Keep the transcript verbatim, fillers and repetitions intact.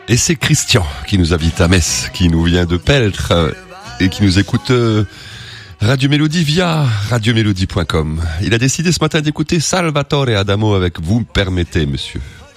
Et c'est Christian qui nous habite à Metz, qui nous vient de Peltre euh, et qui nous écoute euh, Radio Mélodie via radio mélodie point com. Il a décidé ce matin d'écouter Salvatore Adamo avec Vous me permettez, monsieur.